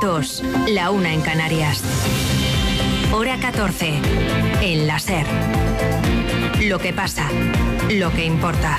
2, la 1 en Canarias. Hora 14, en la SER. Lo que pasa, lo que importa.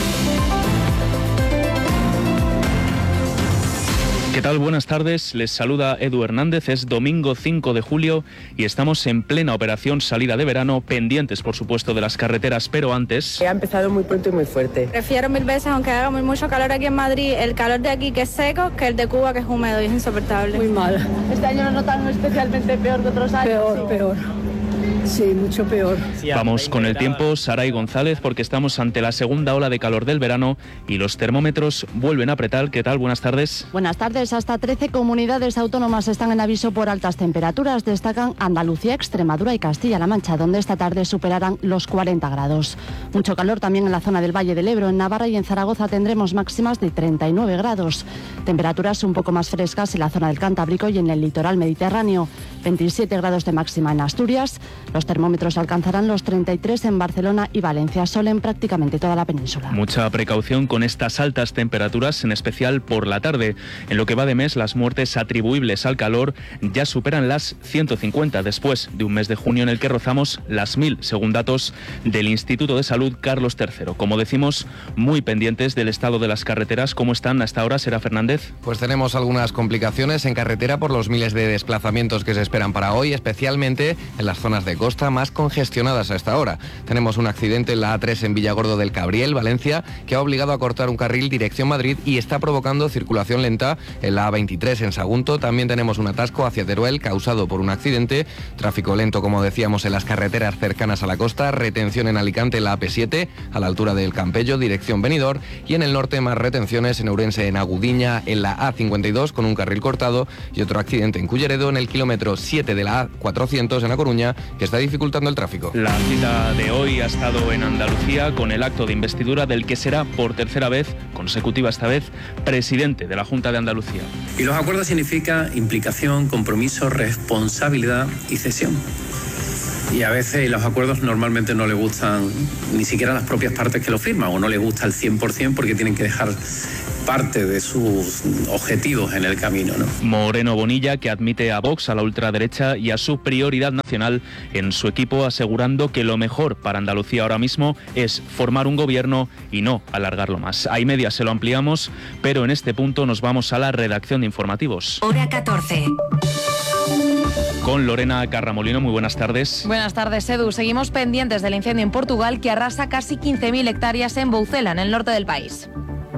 ¿Qué tal? Buenas tardes, les saluda Edu Hernández, es domingo 5 de julio y estamos en plena operación salida de verano, pendientes por supuesto de las carreteras, pero antes... Ha empezado muy pronto y muy fuerte. Prefiero 1000 veces, aunque haga mucho calor aquí en Madrid, el calor de aquí que es seco, que el de Cuba que es húmedo y es insoportable. Muy mal. Este año lo notan especialmente peor que otros años. Peor. Sí, mucho peor. Vamos con el tiempo, Saray González, porque estamos ante la segunda ola de calor del verano y los termómetros vuelven a apretar. ¿Qué tal? Buenas tardes. Buenas tardes. Hasta 13 comunidades autónomas están en aviso por altas temperaturas. Destacan Andalucía, Extremadura y Castilla-La Mancha, donde esta tarde superarán los 40 grados. Mucho calor también en la zona del Valle del Ebro. En Navarra y en Zaragoza tendremos máximas de 39 grados. Temperaturas un poco más frescas en la zona del Cantábrico y en el litoral mediterráneo. 27 grados de máxima en Asturias. Los termómetros alcanzarán los 33 en Barcelona y Valencia, sol en prácticamente toda la península. Mucha precaución con estas altas temperaturas, en especial por la tarde. En lo que va de mes, las muertes atribuibles al calor ya superan las 150, después de un mes de junio en el que rozamos las 1000, según datos del Instituto de Salud Carlos III. Como decimos, muy pendientes del estado de las carreteras. ¿Cómo están hasta ahora, Sera Fernández? Pues tenemos algunas complicaciones en carretera por los miles de desplazamientos que se esperan para hoy, especialmente en las zonas de costa más congestionadas hasta ahora. Tenemos un accidente en la A3 en Villargordo del Cabriel, Valencia, que ha obligado a cortar un carril dirección Madrid y está provocando circulación lenta en la A23 en Sagunto. También tenemos un atasco hacia Teruel causado por un accidente. Tráfico lento, como decíamos, en las carreteras cercanas a la costa. Retención en Alicante en la AP7 a la altura del Campello, dirección Benidorm. Y en el norte más retenciones en Ourense, en Agudiña, en la A52 con un carril cortado y otro accidente en Culleredo en el kilómetro 7 de la A400 en A Coruña, que está dificultando el tráfico. La cita de hoy ha estado en Andalucía con el acto de investidura del que será por tercera vez, consecutiva esta vez, presidente de la Junta de Andalucía. Y los acuerdos significa implicación, compromiso, responsabilidad y cesión. Y a veces los acuerdos normalmente no le gustan ni siquiera a las propias partes que lo firman, o no le gusta al 100% porque tienen que dejar parte de sus objetivos en el camino, ¿no? Moreno Bonilla, que admite a Vox, a la ultraderecha y a su prioridad nacional en su equipo, asegurando que lo mejor para Andalucía ahora mismo es formar un gobierno y no alargarlo más. A media se lo ampliamos, pero en este punto nos vamos a la redacción de informativos. Hora 14. Con Lorena Carramolino, muy buenas tardes. Buenas tardes, Edu. Seguimos pendientes del incendio en Portugal que arrasa casi 15.000 hectáreas en Boucela, en el norte del país.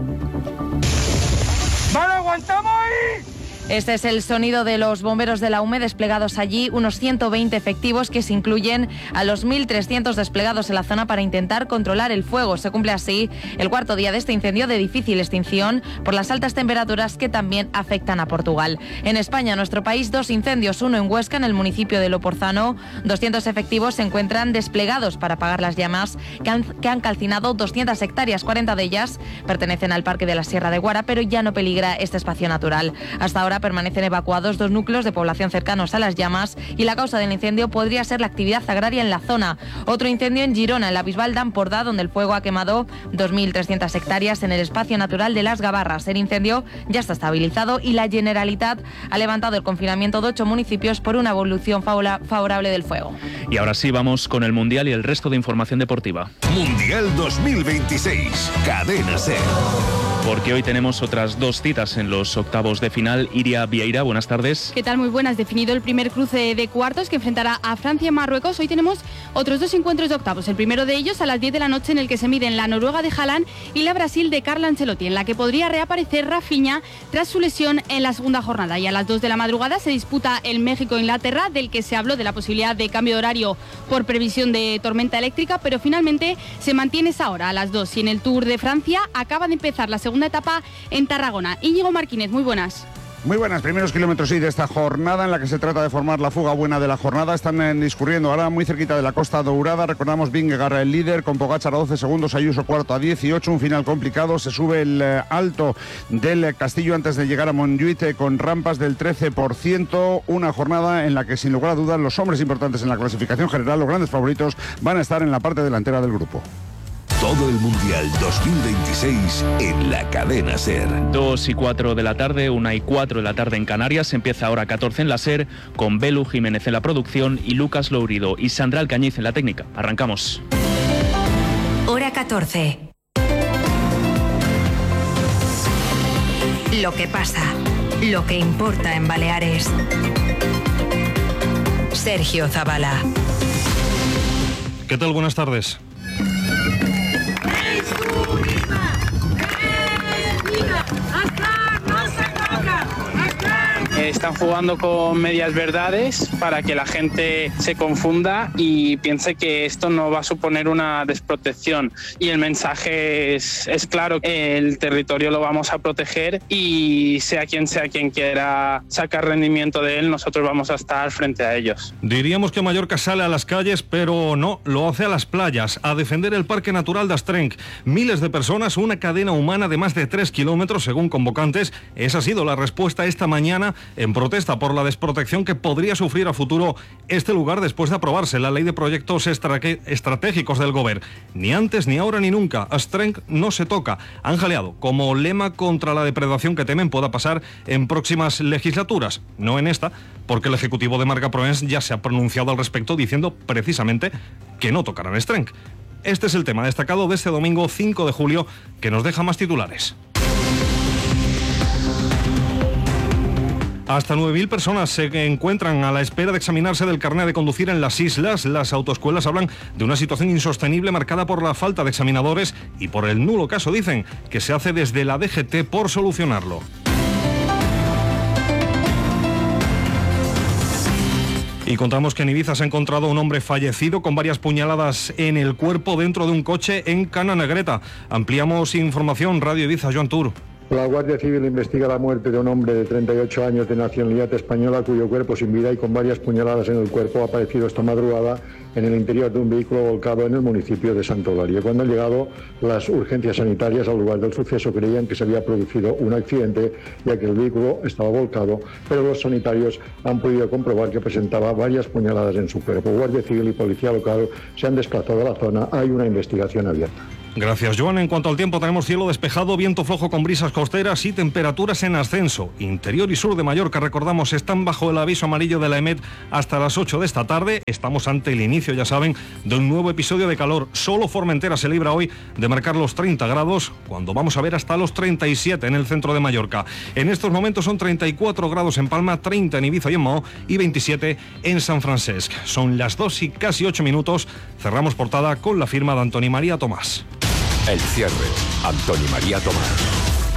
¡Vale, aguantamos ahí! Este es el sonido de los bomberos de la UME desplegados allí, unos 120 efectivos que se incluyen a los 1.300 desplegados en la zona para intentar controlar el fuego. Se cumple así el cuarto día de este incendio de difícil extinción por las altas temperaturas que también afectan a Portugal. En España, nuestro país, 2 incendios, uno en Huesca, en el municipio de Loporzano. 200 efectivos se encuentran desplegados para apagar las llamas que han calcinado 200 hectáreas. 40 de ellas pertenecen al Parque de la Sierra de Guara, pero ya no peligra este espacio natural. Hasta ahora permanecen evacuados 2 núcleos de población cercanos a las llamas y la causa del incendio podría ser la actividad agraria en la zona. Otro incendio en Girona, en la Bisbal d'Empordà, donde el fuego ha quemado 2.300 hectáreas en el espacio natural de Las Gavarras. El incendio ya está estabilizado y la Generalitat ha levantado el confinamiento de 8 municipios por una evolución favorable del fuego. Y ahora sí, vamos con el Mundial y el resto de información deportiva. Mundial 2026, Cadena SER. Porque hoy tenemos otras 2 citas en los octavos de final. Iria Vieira, buenas tardes. ¿Qué tal? Muy buenas. Definido el primer cruce de cuartos que enfrentará a Francia y Marruecos. Hoy tenemos otros 2 encuentros de octavos. El primero de ellos a las 10 de la noche, en el que se miden la Noruega de Haaland y la Brasil de Carlo Ancelotti, en la que podría reaparecer Rafinha tras su lesión en la segunda jornada. Y a las 2 de la madrugada se disputa el México-Inglaterra, del que se habló de la posibilidad de cambio de horario por previsión de tormenta eléctrica, pero finalmente se mantiene esa hora a las 2. Y en el Tour de Francia acaba de empezar la segunda etapa en Tarragona. Íñigo Martínez, muy buenas. Muy buenas, primeros kilómetros de esta jornada en la que se trata de formar la fuga buena de la jornada. Están discurriendo ahora muy cerquita de la Costa Dourada. Recordamos Vingegaard el líder con Pogačar a 12 segundos, Ayuso cuarto a 18, un final complicado. Se sube el alto del Castillo antes de llegar a Montjuïc con rampas del 13%. Una jornada en la que sin lugar a dudas los hombres importantes en la clasificación general, los grandes favoritos, van a estar en la parte delantera del grupo. Todo el Mundial 2026 en la cadena SER. 2:04 de la tarde, 1:04 de la tarde en Canarias. Empieza hora 14 en la SER con Belu Jiménez en la producción y Lucas Lourido y Sandra Alcañiz en la técnica. Arrancamos. Hora 14. Lo que pasa, lo que importa en Baleares. Sergio Zabala. ¿Qué tal? Buenas tardes. Están jugando con medias verdades para que la gente se confunda y piense que esto no va a suponer una desprotección. Y el mensaje es claro, el territorio lo vamos a proteger y sea quien quiera sacar rendimiento de él, nosotros vamos a estar frente a ellos. Diríamos que Mallorca sale a las calles, pero no, lo hace a las playas, a defender el Parque Natural de Astrenc. Miles de personas, una cadena humana de más de 3 kilómetros según convocantes. Esa ha sido la respuesta esta mañana en protesta por la desprotección que podría sufrir a futuro este lugar después de aprobarse la ley de proyectos estratégicos del Govern. Ni antes, ni ahora, ni nunca. Astrenc no se toca. Han jaleado como lema contra la depredación que temen pueda pasar en próximas legislaturas. No en esta, porque el Ejecutivo de Marga Proens ya se ha pronunciado al respecto diciendo precisamente que no tocarán Astrenc. Este es el tema destacado de este domingo 5 de julio que nos deja más titulares. Hasta 9.000 personas se encuentran a la espera de examinarse del carné de conducir en las islas. Las autoescuelas hablan de una situación insostenible marcada por la falta de examinadores y por el nulo caso, dicen, que se hace desde la DGT por solucionarlo. Y contamos que en Ibiza se ha encontrado un hombre fallecido con varias puñaladas en el cuerpo dentro de un coche en Cana Negreta. Ampliamos información, Radio Ibiza, Joan Tur. La Guardia Civil investiga la muerte de un hombre de 38 años de nacionalidad española cuyo cuerpo sin vida y con varias puñaladas en el cuerpo ha aparecido esta madrugada en el interior de un vehículo volcado en el municipio de Santolaria. Cuando han llegado las urgencias sanitarias al lugar del suceso creían que se había producido un accidente ya que el vehículo estaba volcado, pero los sanitarios han podido comprobar que presentaba varias puñaladas en su cuerpo. Guardia Civil y Policía Local se han desplazado a la zona. Hay una investigación abierta. Gracias, Joan. En cuanto al tiempo, tenemos cielo despejado, viento flojo con brisas costeras y temperaturas en ascenso. Interior y sur de Mallorca, recordamos, están bajo el aviso amarillo de la EMET hasta las 8 de esta tarde. Estamos ante el inicio, ya saben, de un nuevo episodio de calor. Solo Formentera se libra hoy de marcar los 30 grados, cuando vamos a ver hasta los 37 en el centro de Mallorca. En estos momentos son 34 grados en Palma, 30 en Ibiza y en Mahó y 27 en San Francesc. Son las 2 y casi 8 minutos. Cerramos portada con la firma de Antoni María Tomás. El cierre, Antoni María Tomás.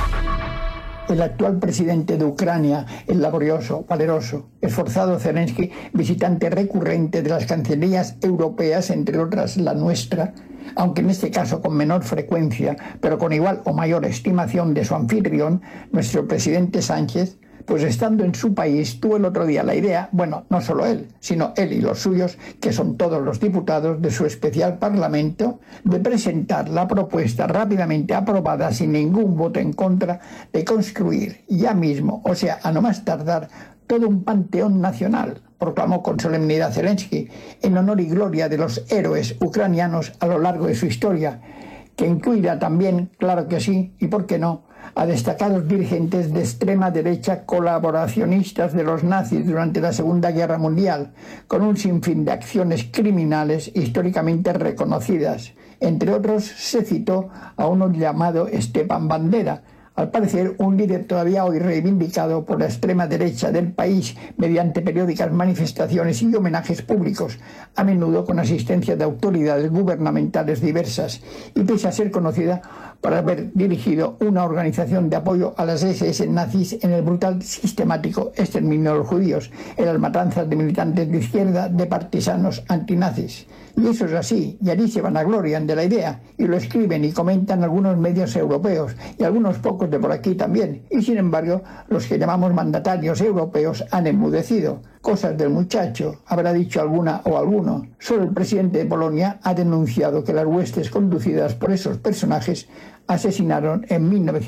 El actual presidente de Ucrania, el laborioso, valeroso, esforzado Zelensky, visitante recurrente de las cancillerías europeas, entre otras la nuestra, aunque en este caso con menor frecuencia, pero con igual o mayor estimación de su anfitrión, nuestro presidente Sánchez, pues estando en su país tuvo el otro día la idea, bueno, no solo él, sino él y los suyos, que son todos los diputados de su especial parlamento, de presentar la propuesta rápidamente aprobada sin ningún voto en contra de construir ya mismo, o sea, a no más tardar, todo un panteón nacional, proclamó con solemnidad Zelensky, en honor y gloria de los héroes ucranianos a lo largo de su historia, que incluirá también, claro que sí, y por qué no, a destacados dirigentes de extrema derecha colaboracionistas de los nazis durante la Segunda Guerra Mundial, con un sinfín de acciones criminales históricamente reconocidas. Entre otros, se citó a uno llamado Stepan Bandera, al parecer un líder todavía hoy reivindicado por la extrema derecha del país mediante periódicas manifestaciones y homenajes públicos, a menudo con asistencia de autoridades gubernamentales diversas, y pese a ser conocida por haber dirigido una organización de apoyo a las SS nazis en el brutal sistemático exterminio de los judíos, en las matanzas de militantes de izquierda, de partisanos antinazis. Y eso es así, y allí se vanaglorian de la idea, y lo escriben y comentan algunos medios europeos, y algunos pocos de por aquí también, y sin embargo, los que llamamos mandatarios europeos han enmudecido. Cosas del muchacho, habrá dicho alguna o alguno. Solo el presidente de Polonia ha denunciado que las huestes conducidas por esos personajes asesinaron en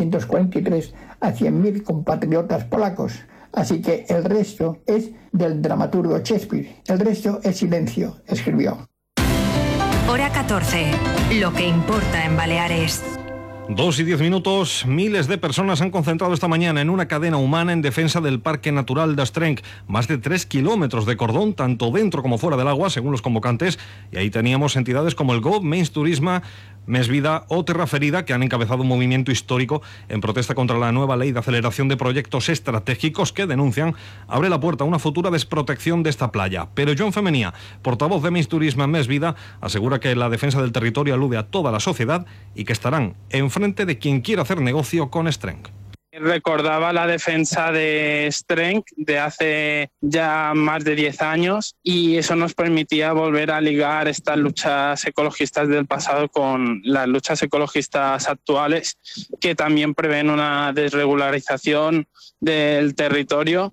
1943 a 100.000 compatriotas polacos. Así que el resto es del dramaturgo Shakespeare. El resto es silencio, escribió. Hora 14. Lo que importa en Baleares. 2:10. Miles de personas han concentrado esta mañana en una cadena humana en defensa del Parque Natural d'Astrenc. Más de 3 kilómetros de cordón, tanto dentro como fuera del agua, según los convocantes. Y ahí teníamos entidades como el GOV, Menys Turisme, Més Vida o Terra Ferida, que han encabezado un movimiento histórico en protesta contra la nueva ley de aceleración de proyectos estratégicos que denuncian abre la puerta a una futura desprotección de esta playa. Pero Joan Femenia, portavoz de Menys Turisme, Més Vida, asegura que la defensa del territorio alude a toda la sociedad y que estarán enfrente de quien quiera hacer negocio con Astrenc. Recordaba la defensa de Astrenc de hace ya más de 10 años y eso nos permitía volver a ligar estas luchas ecologistas del pasado con las luchas ecologistas actuales, que también prevén una desregularización del territorio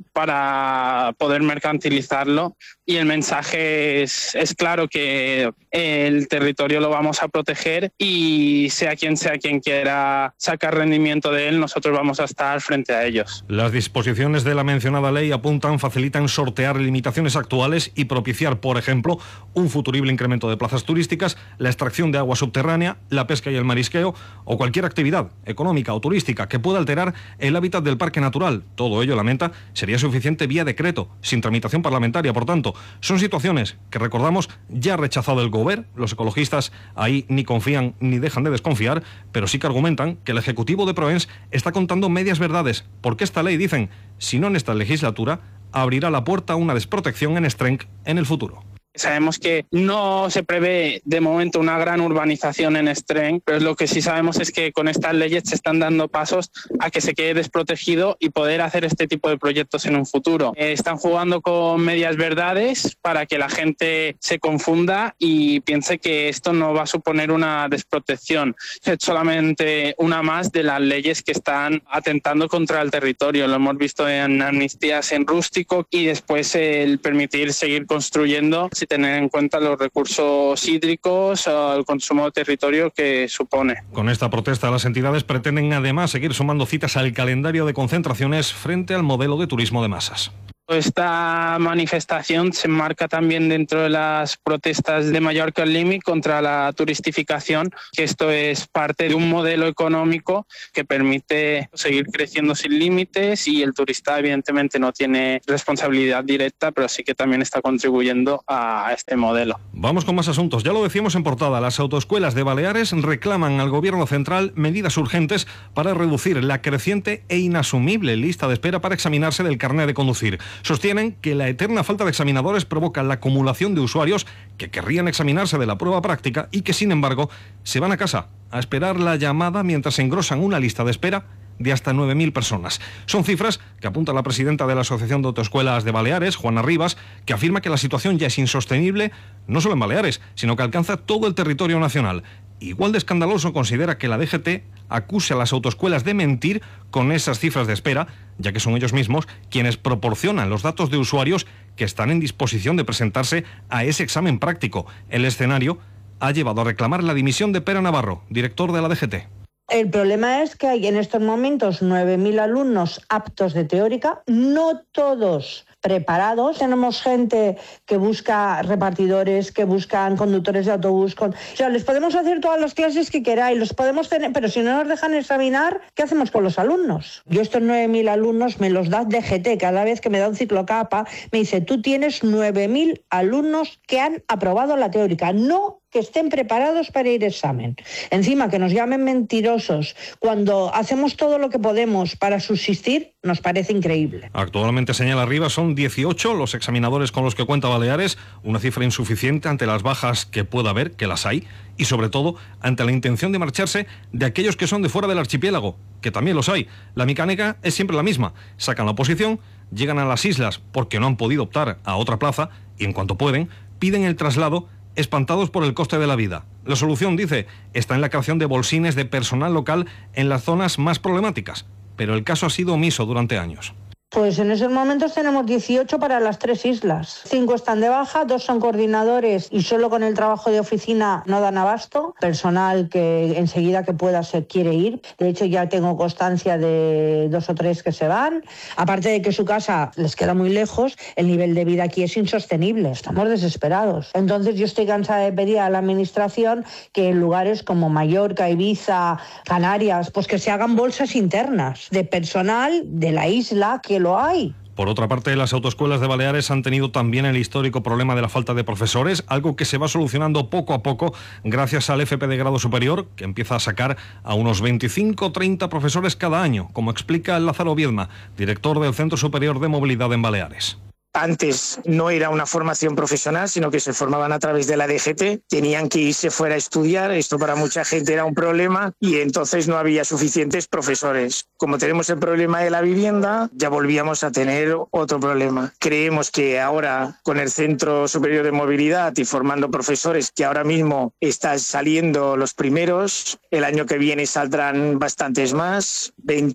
para poder mercantilizarlo. Y el mensaje es claro, que el territorio lo vamos a proteger y sea quien quiera sacar rendimiento de él, nosotros vamos a estar frente a ellos. Las disposiciones de la mencionada ley facilitan sortear limitaciones actuales y propiciar, por ejemplo, un futurible incremento de plazas turísticas, la extracción de agua subterránea, la pesca y el marisqueo o cualquier actividad económica o turística que pueda alterar el hábitat del parque natural. Todo ello, lamenta, sería suficiente vía decreto, sin tramitación parlamentaria. Por tanto, son situaciones que, recordamos, ya ha rechazado el Gobierno. Los ecologistas ahí ni confían ni dejan de desconfiar, pero sí que argumentan que el Ejecutivo de Proens está contando medias verdades, porque esta ley, dicen, si no en esta legislatura, abrirá la puerta a una desprotección en Astrenc en el futuro. Sabemos que no se prevé de momento una gran urbanización en Astrenc, pero lo que sí sabemos es que con estas leyes se están dando pasos a que se quede desprotegido y poder hacer este tipo de proyectos en un futuro. Están jugando con medias verdades para que la gente se confunda y piense que esto no va a suponer una desprotección. Es solamente una más de las leyes que están atentando contra el territorio. Lo hemos visto en amnistías en rústico y después el permitir seguir construyendo sin tener en cuenta los recursos hídricos o el consumo de territorio que supone. Con esta protesta, las entidades pretenden además seguir sumando citas al calendario de concentraciones frente al modelo de turismo de masas. Esta manifestación se enmarca también dentro de las protestas de Mallorca Limit contra la turistificación, que esto es parte de un modelo económico que permite seguir creciendo sin límites y el turista evidentemente no tiene responsabilidad directa, pero sí que también está contribuyendo a este modelo. Vamos con más asuntos. Ya lo decíamos en portada, las autoescuelas de Baleares reclaman al Gobierno central medidas urgentes para reducir la creciente e inasumible lista de espera para examinarse del carné de conducir. Sostienen que la eterna falta de examinadores provoca la acumulación de usuarios que querrían examinarse de la prueba práctica y que, sin embargo, se van a casa a esperar la llamada mientras engrosan una lista de espera de hasta 9.000 personas. Son cifras que apunta la presidenta de la Asociación de Autoescuelas de Baleares, Juana Rivas, que afirma que la situación ya es insostenible, no solo en Baleares, sino que alcanza todo el territorio nacional. Igual de escandaloso considera que la DGT acuse a las autoescuelas de mentir con esas cifras de espera, ya que son ellos mismos quienes proporcionan los datos de usuarios que están en disposición de presentarse a ese examen práctico. El escenario ha llevado a reclamar la dimisión de Pere Navarro, director de la DGT. El problema es que hay en estos momentos 9.000 alumnos aptos de teórica, no todos preparados. Tenemos gente que busca repartidores, que buscan conductores de autobús. O sea, les podemos hacer todas las clases que queráis, los podemos tener, pero si no nos dejan examinar, ¿qué hacemos con los alumnos? Yo estos 9.000 alumnos me los da DGT. Cada vez que me da un ciclocapa, me dice, tú tienes 9.000 alumnos que han aprobado la teórica, no que estén preparados para ir a examen. Encima, que nos llamen mentirosos cuando hacemos todo lo que podemos para subsistir, nos parece increíble. Actualmente, señala Rivas, son 18 los examinadores con los que cuenta Baleares, una cifra insuficiente ante las bajas que pueda haber, que las hay, y sobre todo ante la intención de marcharse de aquellos que son de fuera del archipiélago, que también los hay. La mecánica es siempre la misma. Sacan la oposición, llegan a las islas porque no han podido optar a otra plaza y en cuanto pueden, piden el traslado espantados por el coste de la vida. La solución, dice, está en la creación de bolsines de personal local en las zonas más problemáticas, pero el caso ha sido omiso durante años. Pues en esos momentos tenemos 18 para las 3 islas. 5 están de baja, 2 son coordinadores y solo con el trabajo de oficina no dan abasto. Personal que enseguida que pueda se quiere ir. De hecho ya tengo constancia de 2 o 3 que se van. Aparte de que su casa les queda muy lejos, el nivel de vida aquí es insostenible. Estamos desesperados. Entonces yo estoy cansada de pedir a la administración que en lugares como Mallorca, Ibiza, Canarias, pues que se hagan bolsas internas de personal de la isla, que lo hay. Por otra parte, las autoescuelas de Baleares han tenido también el histórico problema de la falta de profesores, algo que se va solucionando poco a poco gracias al FP de grado superior, que empieza a sacar a unos 25-30 profesores cada año, como explica Lázaro Viedma, director del Centro Superior de Movilidad en Baleares. Antes no era una formación profesional, sino que se formaban a través de la DGT, tenían que irse fuera a estudiar, esto para mucha gente era un problema y entonces no había suficientes profesores. Como tenemos el problema de la vivienda, ya volvíamos a tener otro problema. Creemos que ahora con el Centro Superior de Movilidad y formando profesores, que ahora mismo están saliendo los primeros, el año que viene saldrán bastantes más,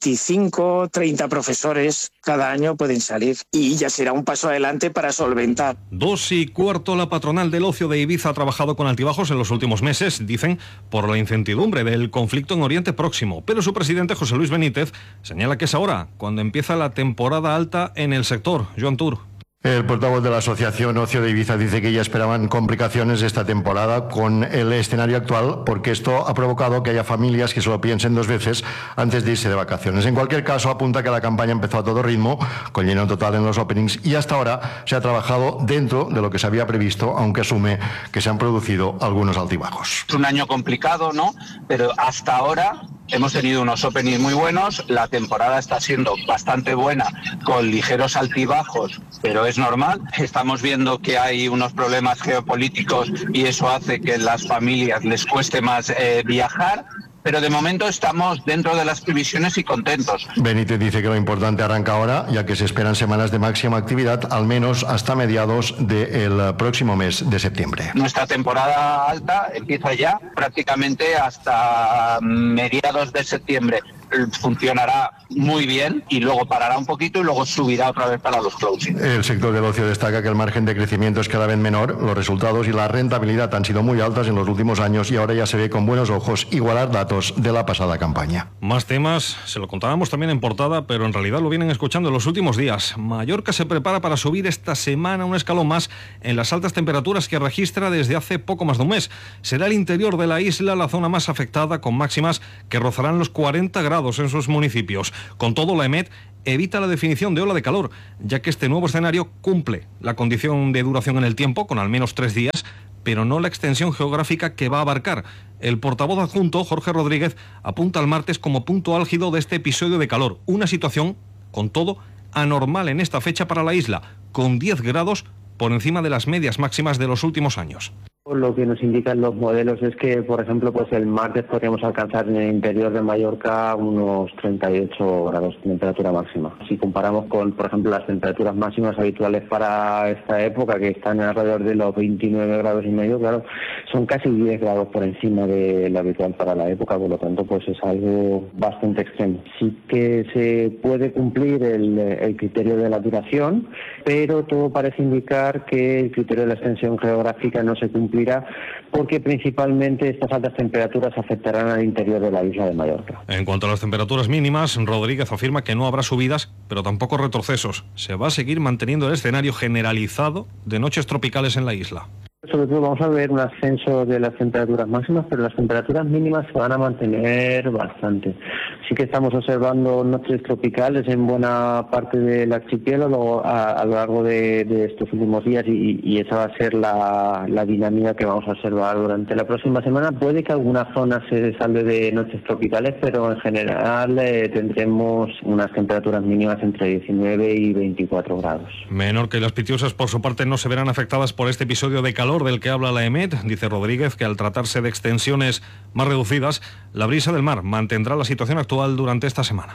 25, 30 profesores cada año pueden salir y ya será un paso adelante para solventar. 2:15, la patronal del ocio de Ibiza ha trabajado con altibajos en los últimos meses, dicen, por la incertidumbre del conflicto en Oriente Próximo. Pero su presidente, José Luis Benítez, señala que es ahora cuando empieza la temporada alta en el sector. Joan Tur. El portavoz de la Asociación Ocio de Ibiza dice que ya esperaban complicaciones esta temporada con el escenario actual, porque esto ha provocado que haya familias que se lo piensen 2 veces antes de irse de vacaciones. En cualquier caso, apunta que la campaña empezó a todo ritmo, con lleno total en los openings, y hasta ahora se ha trabajado dentro de lo que se había previsto, aunque asume que se han producido algunos altibajos. Es un año complicado, ¿no? Pero hasta ahora hemos tenido unos openings muy buenos, la temporada está siendo bastante buena, con ligeros altibajos, pero es normal. Estamos viendo que hay unos problemas geopolíticos y eso hace que las familias les cueste más viajar, pero de momento estamos dentro de las previsiones y contentos. Benítez dice que lo importante arranca ahora, ya que se esperan semanas de máxima actividad, al menos hasta mediados del próximo mes de septiembre. Nuestra temporada alta empieza ya, prácticamente hasta mediados de septiembre. Funcionará muy bien y luego parará un poquito y luego subirá otra vez para los closings. El sector del ocio destaca que el margen de crecimiento es cada vez menor, los resultados y la rentabilidad han sido muy altas en los últimos años y ahora ya se ve con buenos ojos igualar datos de la pasada campaña. Más temas, se lo contábamos también en portada, pero en realidad lo vienen escuchando en los últimos días. Mallorca se prepara para subir esta semana un escalón más en las altas temperaturas que registra desde hace poco más de un mes. Será el interior de la isla la zona más afectada, con máximas que rozarán los 40 grados en sus municipios. Con todo, la EMET evita la definición de ola de calor, ya que este nuevo escenario cumple la condición de duración en el tiempo, con al menos 3 días, pero no la extensión geográfica que va a abarcar. El portavoz adjunto, Jorge Rodríguez, apunta al martes como punto álgido de este episodio de calor, una situación, con todo, anormal en esta fecha para la isla, con 10 grados por encima de las medias máximas de los últimos años. Lo que nos indican los modelos es que, por ejemplo, pues el martes podríamos alcanzar en el interior de Mallorca unos 38 grados de temperatura máxima. Si comparamos con, por ejemplo, las temperaturas máximas habituales para esta época, que están alrededor de los 29 grados y medio, claro, son casi 10 grados por encima de lo habitual para la época, por lo tanto, pues es algo bastante extremo. Sí que se puede cumplir el criterio de la duración, pero todo parece indicar que el criterio de la extensión geográfica no se cumplirá, porque principalmente estas altas temperaturas afectarán al interior de la isla de Mallorca. En cuanto a las temperaturas mínimas, Rodríguez afirma que no habrá subidas, pero tampoco retrocesos. Se va a seguir manteniendo el escenario generalizado de noches tropicales en la isla. Sobre todo vamos a ver un ascenso de las temperaturas máximas, pero las temperaturas mínimas se van a mantener bastante. Sí que estamos observando noches tropicales en buena parte del archipiélago a lo largo de estos últimos días y esa va a ser la dinámica que vamos a observar durante la próxima semana. Puede que alguna zona se salve de noches tropicales, pero en general tendremos unas temperaturas mínimas entre 19 y 24 grados. Menorca y Las Pitiusas, por su parte, no se verán afectadas por este episodio de calor del que habla la EMET. Dice Rodríguez que al tratarse de extensiones más reducidas, la brisa del mar mantendrá la situación actual durante esta semana.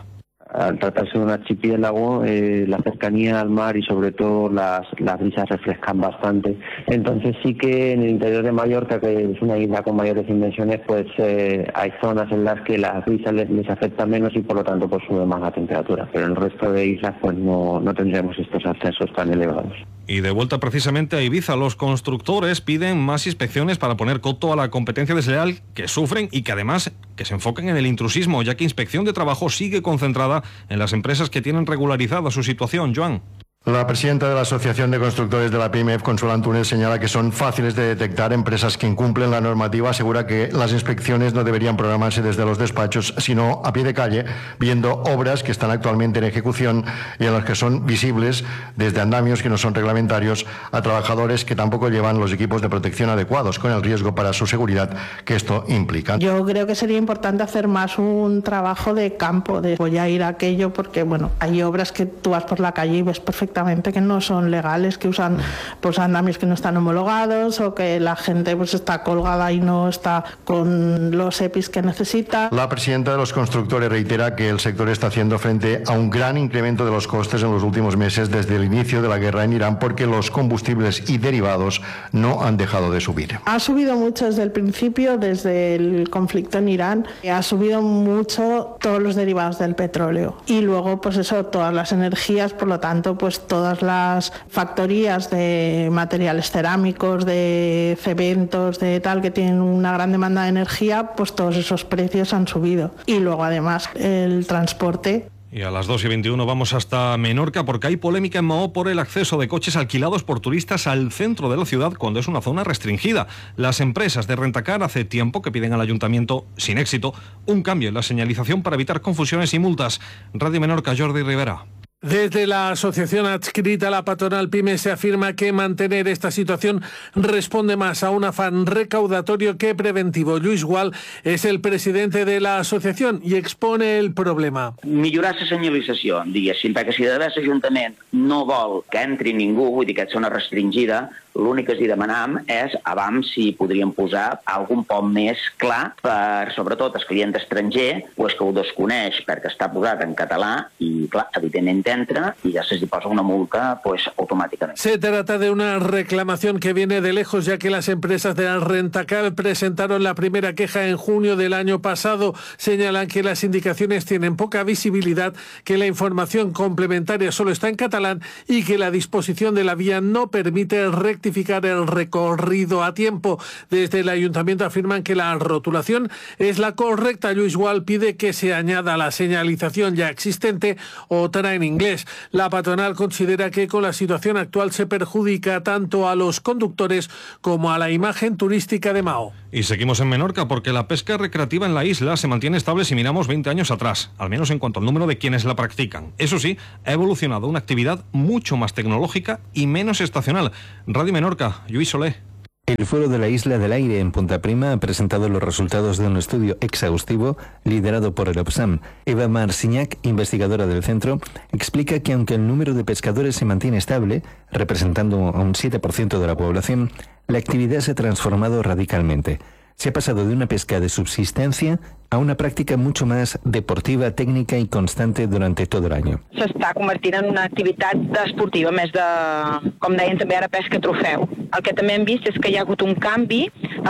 al tratarse de un archipiélago, la cercanía al mar y sobre todo las brisas refrescan bastante. Entonces sí que en el interior de Mallorca, que es una isla con mayores dimensiones, pues hay zonas en las que las brisas les afecta menos y por lo tanto pues sube más la temperatura. Pero en el resto de islas pues no tendremos estos ascensos tan elevados. Y de vuelta precisamente a Ibiza, los constructores piden más inspecciones para poner coto a la competencia desleal que sufren y que además que se enfoquen en el intrusismo, ya que Inspección de Trabajo sigue concentrada en las empresas que tienen regularizada su situación. Joan. La presidenta de la Asociación de Constructores de la PIMEF, Consuelo Antúnez, señala que son fáciles de detectar empresas que incumplen la normativa. Asegura que las inspecciones no deberían programarse desde los despachos, sino a pie de calle, viendo obras que están actualmente en ejecución y en las que son visibles desde andamios que no son reglamentarios a trabajadores que tampoco llevan los equipos de protección adecuados, con el riesgo para su seguridad que esto implica. Yo creo que sería importante hacer más un trabajo de campo, de voy a ir a aquello, porque bueno, hay obras que tú vas por la calle y ves perfectamente que no son legales, que usan pues andamios que no están homologados o que la gente pues está colgada y no está con los EPIs que necesita. La presidenta de los constructores reitera que el sector está haciendo frente a un gran incremento de los costes en los últimos meses desde el inicio de la guerra en Irán, porque los combustibles y derivados no han dejado de subir. Ha subido mucho desde el principio, desde el conflicto en Irán, ha subido mucho todos los derivados del petróleo y luego pues eso, todas las energías, por lo tanto pues todas las factorías de materiales cerámicos, de cementos, de tal, que tienen una gran demanda de energía, pues todos esos precios han subido. Y luego además el transporte. Y a las 2:21 vamos hasta Menorca, porque hay polémica en Mahó por el acceso de coches alquilados por turistas al centro de la ciudad cuando es una zona restringida. Las empresas de rentacar hace tiempo que piden al ayuntamiento, sin éxito, un cambio en la señalización para evitar confusiones y multas. Radio Menorca, Jordi Rivera. Desde la asociación adscrita a la patronal PYME se afirma que mantener esta situación responde más a un afán recaudatorio que preventivo. Lluís Gual és el presidente de la asociación i expone el problema. Millorar la senyalització, diguéssim, perquè si de debò l'Ajuntament no vol que entri ningú, vull dir que és zona restringida, l'únic que els demanam és abans si podríem posar algun poc més clar per, sobretot, el client estranger, pues que ho desconeix perquè està posat en català i, clar, evidentment entra y ya se posa una multa pues automáticamente. Se trata de una reclamación que viene de lejos, ya que las empresas de Rentacar presentaron la primera queja en junio del año pasado. Señalan que las indicaciones tienen poca visibilidad, que la información complementaria solo está en catalán y que la disposición de la vía no permite rectificar el recorrido a tiempo. Desde el ayuntamiento afirman que la rotulación es la correcta. Lluís Gual pide que se añada la señalización ya existente otra en inglés. La patronal considera que con la situación actual se perjudica tanto a los conductores como a la imagen turística de Mahó. Y seguimos en Menorca porque la pesca recreativa en la isla se mantiene estable si miramos 20 años atrás, al menos en cuanto al número de quienes la practican. Eso sí, ha evolucionado una actividad mucho más tecnológica y menos estacional. Radio Menorca, Lluís Solé. El Foro de la Isla del Aire en Punta Prima ha presentado los resultados de un estudio exhaustivo liderado por el OPSAM. Eva Marsignac, investigadora del centro, explica que aunque el número de pescadores se mantiene estable, representando a un 7% de la población, la actividad se ha transformado radicalmente. Se ha pasado de una pesca de subsistencia a una práctica mucho más deportiva, técnica i constante durante todo el año. S'està convertint en una activitat esportiva, més de, com deien també ara, pesca trofeu. El que també hem vist és que hi ha hagut un canvi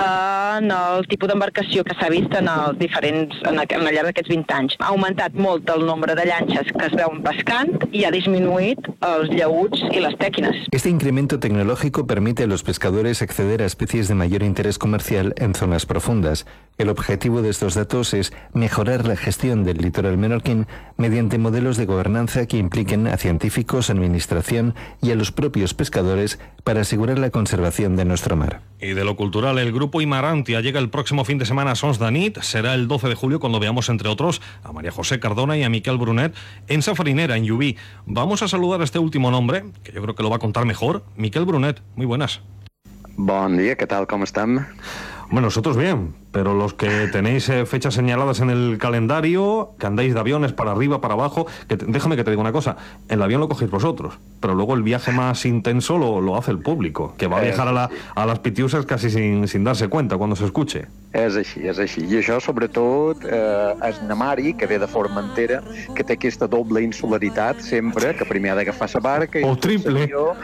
en el tipus d'embarcació que s'ha vist en els diferents, al llarg d'aquests 20 anys. Ha augmentat molt el nombre de llanxes que es veuen pescant i ha disminuït els llauts i les tèquines. Este incremento tecnológico permite a los pescadores acceder a especies de mayor interés comercial en zonas profundas. El objetivo de estos datos es mejorar la gestión del litoral menorquín mediante modelos de gobernanza que impliquen a científicos, administración y a los propios pescadores para asegurar la conservación de nuestro mar. Y de lo cultural, el grupo Imarantia llega el próximo fin de semana a Sons de Nit. Será el 12 de julio cuando veamos, entre otros, a María José Cardona y a Miquel Brunet en Safarinera, en Llubí. Vamos a saludar a este último nombre, que yo creo que lo va a contar mejor. Miquel Brunet, muy buenas. Bon dia, ¿qué tal? ¿Cómo están? Bueno, nosotros bien, pero los que tenéis fechas señaladas en el calendario, que andáis de aviones para arriba, para abajo, déjame que te diga una cosa, el avión lo cogéis vosotros, pero luego el viaje más intenso lo hace el público, que va a viajar a las Pitiuses casi sin darse cuenta cuando se escuche. És així. I això, sobretot, és Namari, que ve de Formentera, que té aquesta doble insularitat sempre, que primer ha d'agafar la barca... O triple,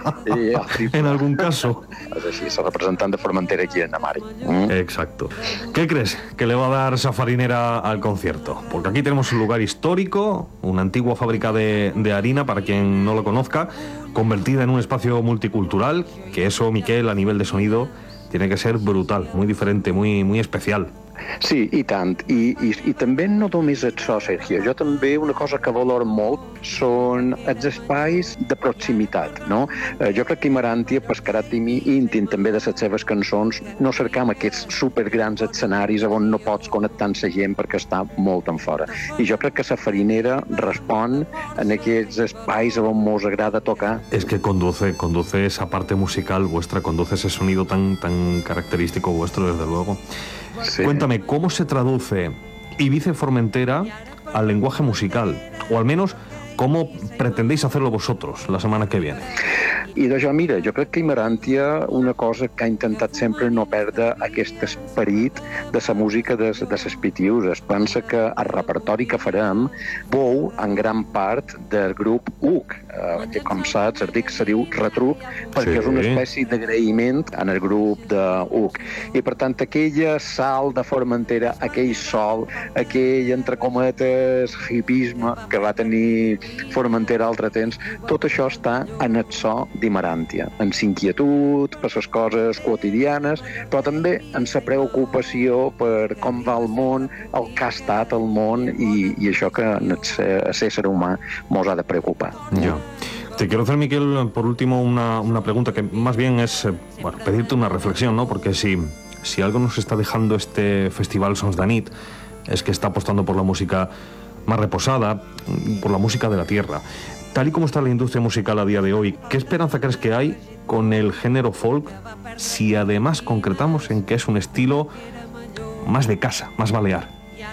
en algún caso. És així, és el representant de Formentera aquí en Namari. Exacto. ¿Qué crees que le va a dar esa farinera al concierto? Porque aquí tenemos un lugar histórico, una antigua fábrica de harina, para quien no lo conozca, convertida en un espacio multicultural, que eso, Miquel, a nivel de sonido, tiene que ser brutal, muy diferente, muy especial. Sí, i tant. I també no només això, Sergio. Jo també una cosa que valoro molt són els espais de proximitat, no? Jo crec que Imaràntia, per caràcter íntim també de les seves cançons, no cercam aquests supergrans escenaris on no pots connectar amb la gent perquè està molt en fora. I jo crec que la farinera respon en aquests espais on mos agrada tocar. Es que conduce esa parte musical vuestra, conduce ese sonido tan característico vuestro, desde luego. Sí. Cuéntame, ¿cómo se traduce Ibiza y Formentera al lenguaje musical? O al menos, ¿cómo pretendéis hacerlo vosotros la semana que viene? I d'això, mira, jo crec que Imaràntia, una cosa que ha intentat sempre no perdre aquest esperit de la música de les Pitiuses. Pensa que el repertori que farem veu en gran part del grup UC, que com saps, se diu retruc, perquè és una espècie d'agraïment en el grup de UC. I per tant, aquella sal de Formentera, aquell sol, aquell, entre cometes, hipisme que va tenir Formentera altre temps, tot això està en el so d'Imaràntia, en l'inquietud per les coses quotidianes, però també en la preocupació per com va el món, el que ha estat el món i això que l'ésser humà mos ha de preocupar. Ja. Te quiero hacer, Miquel, por último una pregunta que más bien es pedirte una reflexión, ¿no? Porque si algo nos está dejando este festival Sons de Nit es que está apostando por la música más reposada, por la música de la tierra. Tal y como está la industria musical a día de hoy, ¿qué esperanza crees que hay con el género folk si además concretamos en que es un estilo más de casa, más balear?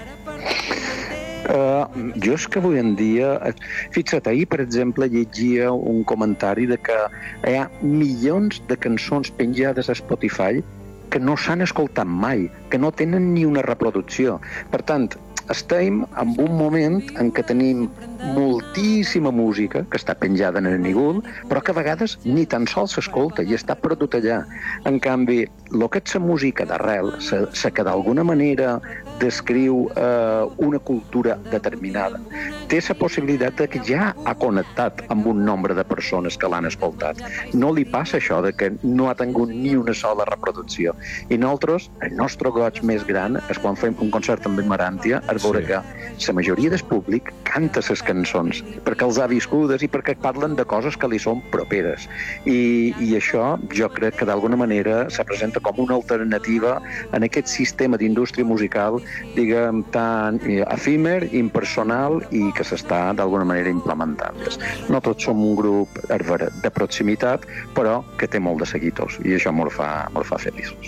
Jo és que avui en dia... Fixa't, ahir, per exemple, llegia un comentari de que hi ha milions de cançons penjades a Spotify que no s'han escoltat mai, que no tenen ni una reproducció. Per tant, estem en un moment en què tenim moltíssima música que està penjada en el Nigul, però que a vegades ni tan sols s'escolta i està perdut allà. En canvi, el que és la música d'arrel, la que d'alguna manera descriu una cultura determinada, té la possibilitat de que ja ha connectat amb un nombre de persones que l'han escoltat. No li passa això de que no ha tingut ni una sola reproducció. I nosaltres, el nostre goig més gran és quan fem un concert amb Imaràntia, és veure que la majoria del públic canta les cançons perquè els ha viscudes i perquè parlen de coses que li són properes. I això jo crec que d'alguna manera se presenta com una alternativa en aquest sistema d'indústria musical, diguem, tan efímer, impersonal i que s'està d'alguna manera implementant. No tots som un grup de proximitat, però que té molt de seguidors i això mos fa feliços.